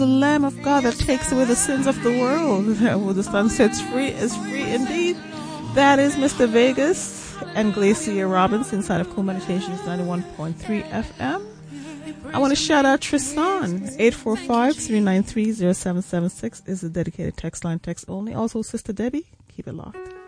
The Lamb of God that takes away the sins of the world. Who the Son sets free is free indeed. That is Mr. Vegas and Glacia Robbins inside of Cool Meditations 91.3 FM. I want to shout out Tristan. 845-393-0776 is the dedicated text line, text only. Also, Sister Debbie, keep it locked.